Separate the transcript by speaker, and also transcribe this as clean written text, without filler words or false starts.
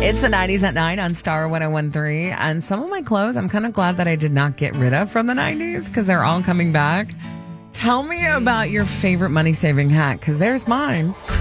Speaker 1: It's the 90s at 9 on Star 1013. And some of my clothes, I'm kind of glad that I did not get rid of from the 90s because they're all coming back. Tell me about your favorite money-saving hack, because there's mine.